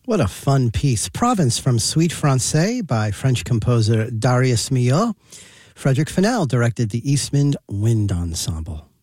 What a fun piece. Province from Suite Francais by French composer Darius Milhaud. Frederick Fennell directed the Eastman Wind Ensemble.